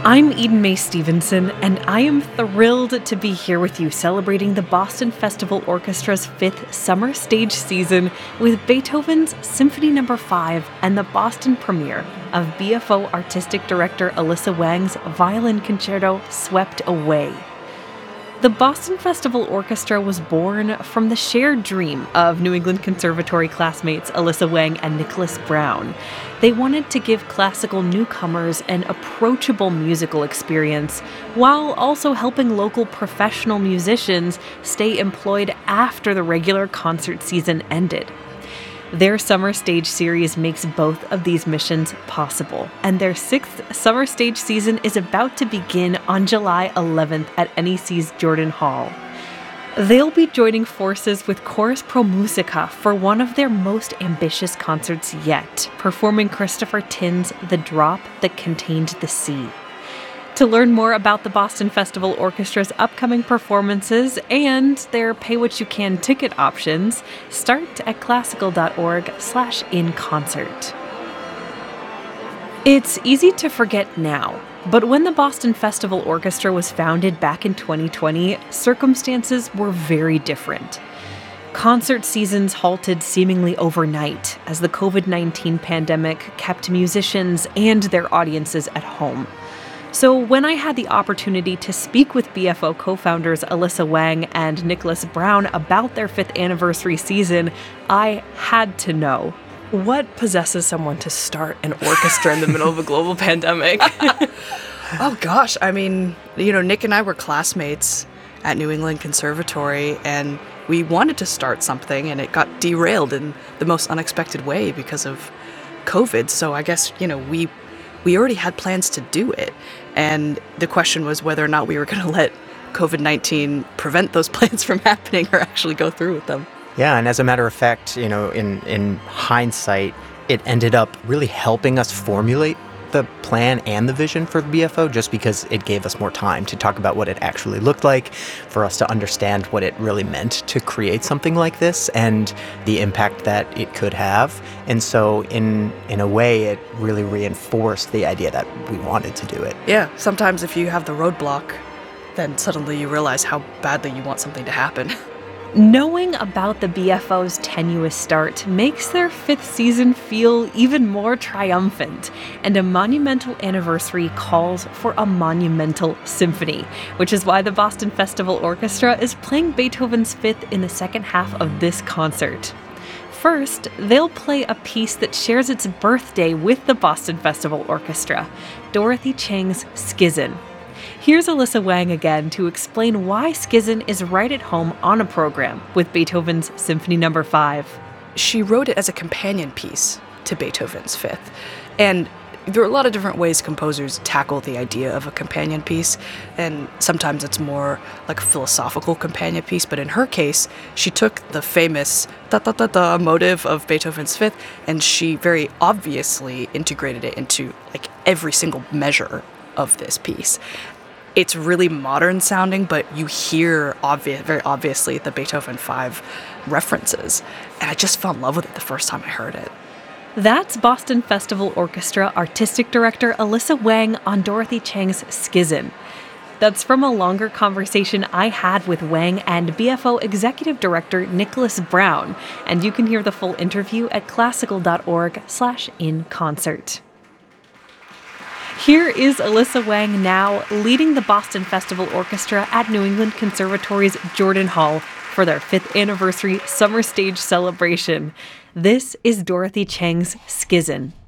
I'm Eden Mae Stevenson, and I am thrilled to be here with you celebrating the Boston Festival Orchestra's 5th summer stage season with Beethoven's Symphony No. 5 and the Boston premiere of BFO Artistic Director Alyssa Wang's Violin Concerto, Swept Away. The Boston Festival Orchestra was born from the shared dream of New England Conservatory classmates Alyssa Wang and Nicholas Brown. They wanted to give classical newcomers an approachable musical experience while also helping local professional musicians stay employed after the regular concert season ended. Their summer stage series makes both of these missions possible, and their 6th summer stage season is about to begin on July 11th at NEC's Jordan Hall. They'll be joining forces with Chorus Pro Musica for one of their most ambitious concerts yet, performing Christopher Tin's The Drop That Contained the Sea. To learn more about the Boston Festival Orchestra's upcoming performances and their pay-what-you-can ticket options, start at classical.org/inconcert. It's easy to forget now, but when the Boston Festival Orchestra was founded back in 2020, circumstances were very different. Concert seasons halted seemingly overnight as the COVID-19 pandemic kept musicians and their audiences at home. So when I had the opportunity to speak with BFO co-founders Alyssa Wang and Nicholas Brown about their 5th anniversary season, I had to know. What possesses someone to start an orchestra in the middle of a global pandemic? Oh gosh, I mean, Nick and I were classmates at New England Conservatory, and we wanted to start something, and it got derailed in the most unexpected way because of COVID. So I guess, we already had plans to do it. And the question was whether or not we were going to let COVID-19 prevent those plans from happening or actually go through with them. Yeah, and as a matter of fact, in hindsight, it ended up really helping us formulate the plan and the vision for BFO just because it gave us more time to talk about what it actually looked like, for us to understand what it really meant to create something like this and the impact that it could have. And so in a way, it really reinforced the idea that we wanted to do it. Yeah, sometimes if you have the roadblock, then suddenly you realize how badly you want something to happen. Knowing about the BFO's tenuous start makes their 5th season feel even more triumphant, and a monumental anniversary calls for a monumental symphony, which is why the Boston Festival Orchestra is playing Beethoven's 5th in the second half of this concert. First, they'll play a piece that shares its birthday with the Boston Festival Orchestra, Dorothy Chang's Skizen. Here's Alyssa Wang again to explain why Skizen is right at home on a program with Beethoven's Symphony No. 5. She wrote it as a companion piece to Beethoven's 5th. And there are a lot of different ways composers tackle the idea of a companion piece, and sometimes it's more like a philosophical companion piece, but in her case, she took the famous da-da-da-da motive of Beethoven's 5th, and she very obviously integrated it into like every single measure of this piece. It's really modern sounding, but you hear very obviously the Beethoven 5 references. And I just fell in love with it the first time I heard it. That's Boston Festival Orchestra Artistic Director Alyssa Wang on Dorothy Chang's Skizen. That's from a longer conversation I had with Wang and BFO Executive Director Nicholas Brown, and you can hear the full interview at classical.org/inconcert. Here is Alyssa Wang now leading the Boston Festival Orchestra at New England Conservatory's Jordan Hall for their 5th anniversary summer stage celebration. This is Dorothy Chang's Skizen.